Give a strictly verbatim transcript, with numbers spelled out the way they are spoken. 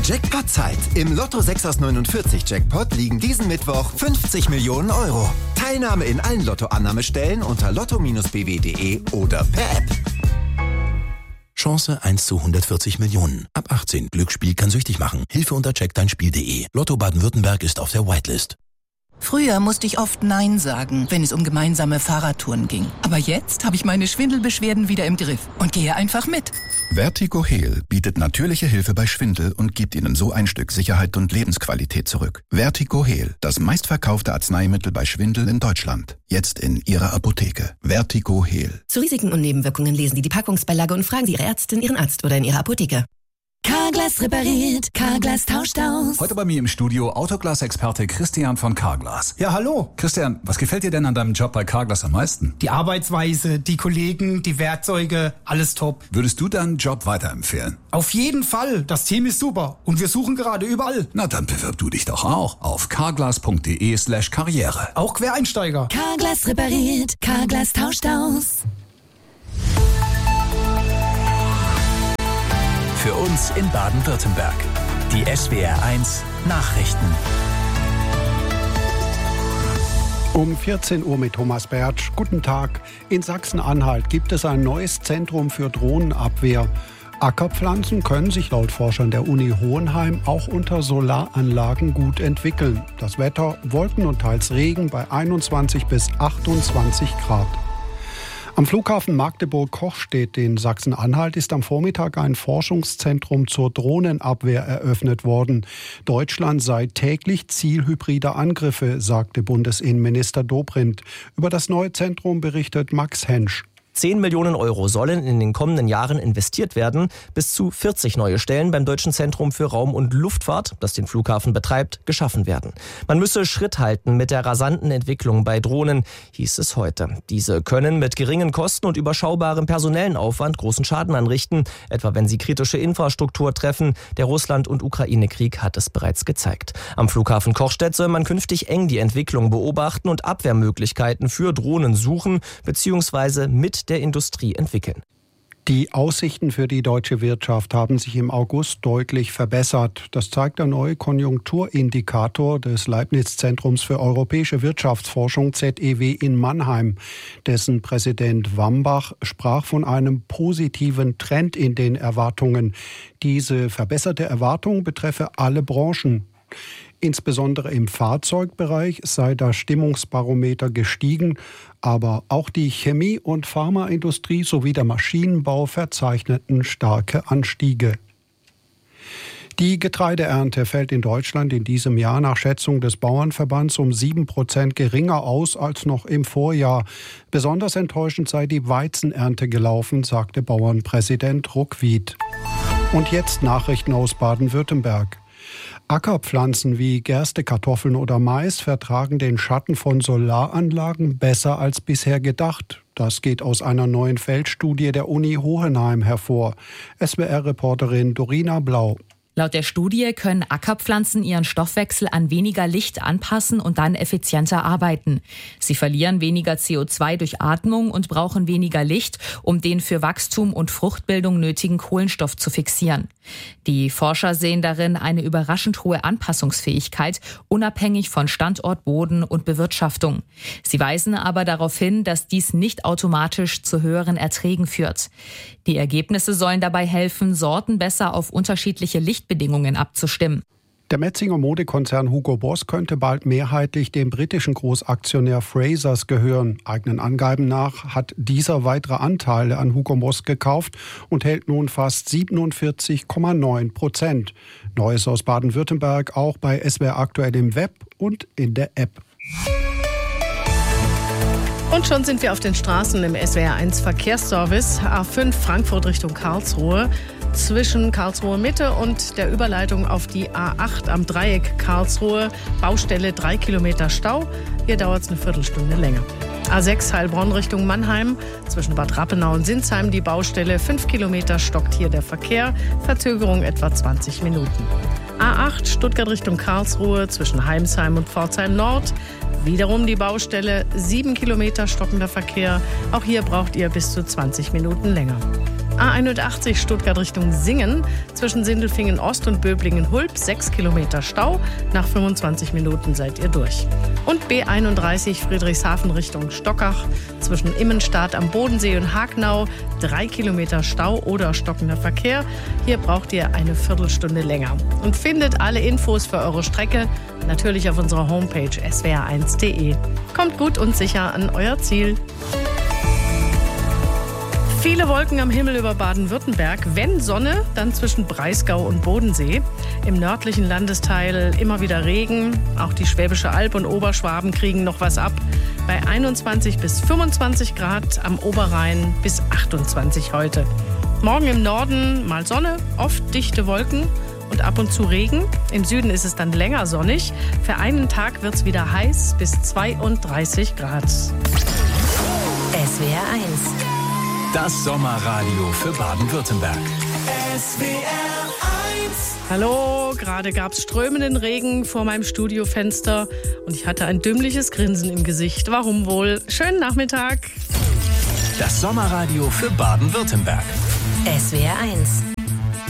Jackpot-Zeit. Im Lotto sechs aus neunundvierzig Jackpot liegen diesen Mittwoch fünfzig Millionen Euro. Teilnahme in allen Lottoannahmestellen unter lotto Bindestrich b w punkt de oder per App. Chance eins zu hundertvierzig Millionen. Ab achtzehn. Glücksspiel kann süchtig machen. Hilfe unter check dein spiel punkt de. Lotto Baden-Württemberg ist auf der Whitelist. Früher musste ich oft Nein sagen, wenn es um gemeinsame Fahrradtouren ging. Aber jetzt habe ich meine Schwindelbeschwerden wieder im Griff und gehe einfach mit. Vertigo Heal bietet natürliche Hilfe bei Schwindel und gibt Ihnen so ein Stück Sicherheit und Lebensqualität zurück. Vertigo Heal, das meistverkaufte Arzneimittel bei Schwindel in Deutschland. Jetzt in Ihrer Apotheke. Vertigo Heal. Zu Risiken und Nebenwirkungen lesen Sie die Packungsbeilage und fragen Sie Ihre Ärztin, Ihren Arzt oder in Ihrer Apotheke. Carglass repariert, Carglass tauscht aus. Heute bei mir im Studio Autoglas-Experte Christian von Carglass. Ja, hallo. Christian, was gefällt dir denn an deinem Job bei Carglass am meisten? Die Arbeitsweise, die Kollegen, die Werkzeuge, alles top. Würdest du deinen Job weiterempfehlen? Auf jeden Fall. Das Team ist super und wir suchen gerade überall. Na, dann bewirb du dich doch auch auf carglass punkt de slash karriere. Auch Quereinsteiger. Carglass repariert, Carglass tauscht aus. Für uns in Baden-Württemberg. Die S W R eins Nachrichten. Um vierzehn Uhr mit Thomas Bertsch. Guten Tag. In Sachsen-Anhalt gibt es ein neues Zentrum für Drohnenabwehr. Ackerpflanzen können sich laut Forschern der Uni Hohenheim auch unter Solaranlagen gut entwickeln. Das Wetter, Wolken und teils Regen bei einundzwanzig bis achtundzwanzig Grad. Am Flughafen Magdeburg-Kochstedt in Sachsen-Anhalt ist am Vormittag ein Forschungszentrum zur Drohnenabwehr eröffnet worden. Deutschland sei täglich Ziel hybrider Angriffe, sagte Bundesinnenminister Dobrindt. Über das neue Zentrum berichtet Max Hensch. zehn Millionen Euro sollen in den kommenden Jahren investiert werden. Bis zu vierzig neue Stellen beim Deutschen Zentrum für Raum- und Luftfahrt, das den Flughafen betreibt, geschaffen werden. Man müsse Schritt halten mit der rasanten Entwicklung bei Drohnen, hieß es heute. Diese können mit geringen Kosten und überschaubarem personellen Aufwand großen Schaden anrichten, etwa wenn sie kritische Infrastruktur treffen. Der Russland- und Ukraine-Krieg hat es bereits gezeigt. Am Flughafen Kochstedt soll man künftig eng die Entwicklung beobachten und Abwehrmöglichkeiten für Drohnen suchen bzw. mit der Industrie entwickeln. Die Aussichten für die deutsche Wirtschaft haben sich im August deutlich verbessert. Das zeigt der neue Konjunkturindikator des Leibniz-Zentrums für europäische Wirtschaftsforschung Z E W in Mannheim. Dessen Präsident Wambach sprach von einem positiven Trend in den Erwartungen. Diese verbesserte Erwartung betreffe alle Branchen. Insbesondere im Fahrzeugbereich sei das Stimmungsbarometer gestiegen, aber auch die Chemie- und Pharmaindustrie sowie der Maschinenbau verzeichneten starke Anstiege. Die Getreideernte fällt in Deutschland in diesem Jahr nach Schätzung des Bauernverbands um sieben Prozent geringer aus als noch im Vorjahr. Besonders enttäuschend sei die Weizenernte gelaufen, sagte Bauernpräsident Ruckwied. Und jetzt Nachrichten aus Baden-Württemberg. Ackerpflanzen wie Gerste, Kartoffeln oder Mais vertragen den Schatten von Solaranlagen besser als bisher gedacht. Das geht aus einer neuen Feldstudie der Uni Hohenheim hervor. S W R-Reporterin Dorina Blau. Laut der Studie können Ackerpflanzen ihren Stoffwechsel an weniger Licht anpassen und dann effizienter arbeiten. Sie verlieren weniger C O zwei durch Atmung und brauchen weniger Licht, um den für Wachstum und Fruchtbildung nötigen Kohlenstoff zu fixieren. Die Forscher sehen darin eine überraschend hohe Anpassungsfähigkeit, unabhängig von Standort, Boden und Bewirtschaftung. Sie weisen aber darauf hin, dass dies nicht automatisch zu höheren Erträgen führt. Die Ergebnisse sollen dabei helfen, Sorten besser auf unterschiedliche Lichtbedingungen abzustimmen. Der Metzinger Modekonzern Hugo Boss könnte bald mehrheitlich dem britischen Großaktionär Frasers gehören. Eigenen Angaben nach hat dieser weitere Anteile an Hugo Boss gekauft und hält nun fast siebenundvierzig Komma neun Prozent. Neues aus Baden-Württemberg auch bei S W R aktuell im Web und in der App. Und schon sind wir auf den Straßen im S W R eins Verkehrsservice. A fünf Frankfurt Richtung Karlsruhe. Zwischen Karlsruhe Mitte und der Überleitung auf die A acht am Dreieck Karlsruhe. Baustelle drei Kilometer Stau. Hier dauert es eine Viertelstunde länger. A sechs Heilbronn Richtung Mannheim. Zwischen Bad Rappenau und Sinsheim die Baustelle. fünf Kilometer stockt hier der Verkehr. Verzögerung etwa zwanzig Minuten. A acht Stuttgart Richtung Karlsruhe. Zwischen Heimsheim und Pforzheim Nord. Wiederum die Baustelle. sieben Kilometer stockender Verkehr. Auch hier braucht ihr bis zu zwanzig Minuten länger. A einundachtzig Stuttgart Richtung Singen. Zwischen Sindelfingen Ost und Böblingen-Hulb sechs Kilometer Stau. Nach fünfundzwanzig Minuten seid ihr durch. Und B einunddreißig Friedrichshafen Richtung Stockach. Zwischen Immenstadt am Bodensee und Hagnau drei Kilometer Stau oder stockender Verkehr. Hier braucht ihr eine Viertelstunde länger. Und findet alle Infos für eure Strecke natürlich auf unserer Homepage s w r eins punkt d e. Kommt gut und sicher an euer Ziel. Viele Wolken am Himmel über Baden-Württemberg. Wenn Sonne, dann zwischen Breisgau und Bodensee. Im nördlichen Landesteil immer wieder Regen. Auch die Schwäbische Alb und Oberschwaben kriegen noch was ab. Bei einundzwanzig bis fünfundzwanzig Grad, am Oberrhein bis achtundzwanzig heute. Morgen im Norden mal Sonne, oft dichte Wolken und ab und zu Regen. Im Süden ist es dann länger sonnig. Für einen Tag wird es wieder heiß bis zweiunddreißig Grad. S W R eins. Das Sommerradio für Baden-Württemberg. S W R eins. Hallo, gerade gab es strömenden Regen vor meinem Studiofenster und ich hatte ein dümmliches Grinsen im Gesicht. Warum wohl? Schönen Nachmittag. Das Sommerradio für Baden-Württemberg. S W R eins.